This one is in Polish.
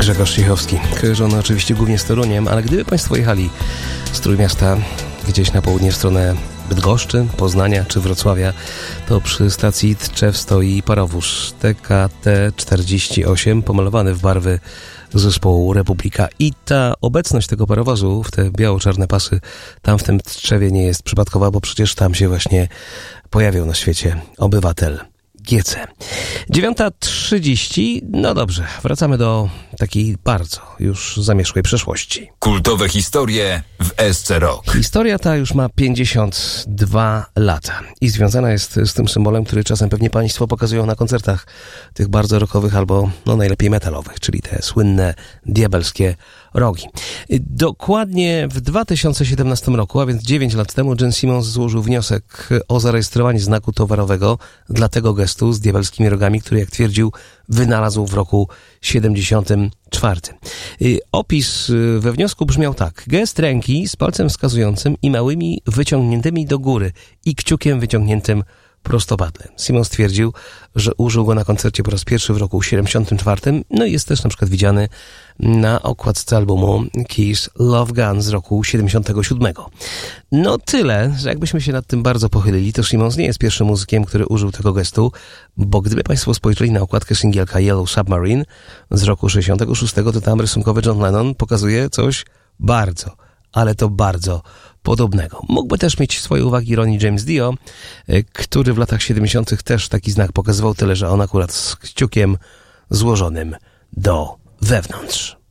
Grzegorz Ciechowski, kojarzony oczywiście głównie z Toruniem, ale gdyby Państwo jechali z Trójmiasta gdzieś na południe w stronę Bydgoszczy, Poznania czy Wrocławia, to przy stacji Tczew stoi parowóz TKT-48 pomalowany w barwy zespołu Republika i ta obecność tego parowozu w te biało-czarne pasy tam w tym Tczewie nie jest przypadkowa, bo przecież tam się właśnie pojawiał na świecie obywatel GC. 9:30. No dobrze, wracamy do takiej bardzo już zamierzchłej przeszłości. Kultowe historie w SC Rock. Historia ta już ma 52 lata i związana jest z tym symbolem, który czasem pewnie Państwo pokazują na koncertach tych bardzo rockowych albo najlepiej metalowych, czyli te słynne diabelskie rogi. Dokładnie w 2017 roku, a więc 9 lat temu, Gene Simmons złożył wniosek o zarejestrowanie znaku towarowego dla tego gestu z diabelskimi rogami, który, jak twierdził, wynalazł w roku 74. Opis we wniosku brzmiał tak. Gest ręki z palcem wskazującym i małymi wyciągniętymi do góry i kciukiem wyciągniętym prostopadle. Simmons stwierdził, że użył go na koncercie po raz pierwszy w roku 74. No i jest też na przykład widziany na okładce albumu Kiss Love Gun z roku 77. No tyle, że jakbyśmy się nad tym bardzo pochylili, to Simmons nie jest pierwszym muzykiem, który użył tego gestu, bo gdyby Państwo spojrzeli na okładkę singielka Yellow Submarine z roku 66, to tam rysunkowy John Lennon pokazuje coś bardzo, ale to bardzo podobnego. Mógłby też mieć swoje uwagi Ronnie James Dio, który w latach 70. też taki znak pokazywał, tyle że on akurat z kciukiem złożonym do wewnątrz.